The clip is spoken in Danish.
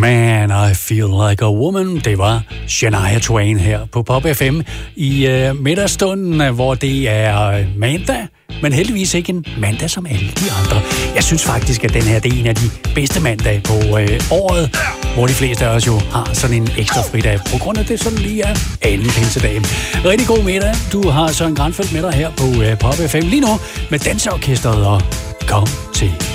Man, I Feel Like a Woman. Det var Shania Twain her på Pop FM i middagsstunden, hvor det er mandag, men heldigvis ikke en mandag som alle de andre. Jeg synes faktisk, at den her det er en af de bedste mandage på året, hvor de fleste af os jo har sådan en ekstra fridag, på grund af det sådan lige er anden pinsedag. Rigtig god middag. Du har Søren Granfeldt med dig her på Pop FM lige nu med Danseorkestret og Kom til